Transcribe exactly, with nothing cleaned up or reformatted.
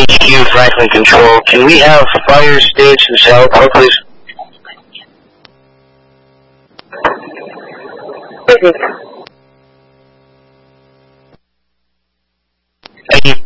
H Q, Franklin Control. Can we have fire stage and shower power, please? Busy. Thank you.